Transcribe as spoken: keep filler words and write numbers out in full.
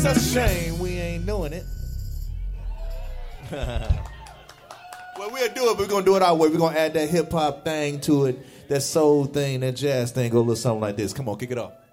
It's a shame we ain't doing it. Well, we'll do it, but we're going to do it our way. We're going to add that hip-hop thing to it, that soul thing, that jazz thing, go a little something like this. Come on, kick it off.